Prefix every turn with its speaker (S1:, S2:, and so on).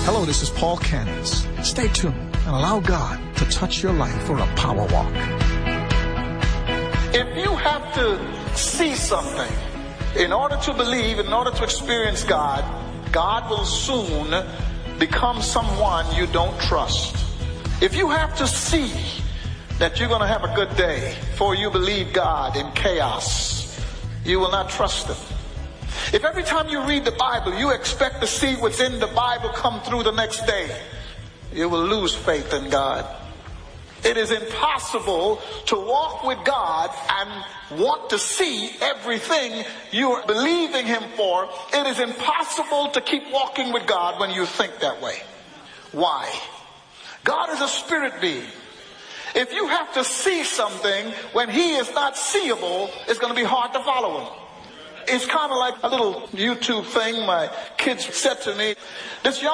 S1: Hello, this is Paul Cannons. Stay tuned and allow God to touch your life for a power walk.
S2: If you have to see something in order to believe, in order to experience God, God will soon become someone you don't trust. If you have to see that you're going to have a good day before you believe God in chaos, you will not trust Him. If every time you read the Bible, you expect to see what's in the Bible come through the next day, you will lose faith in God. It is impossible to walk with God and want to see everything you're believing Him for. It is impossible to keep walking with God when you think that way. Why? God is a spirit being. If you have to see something when He is not seeable, it's going to be hard to follow Him. It's kind of like a little YouTube thing my kids said to me. This young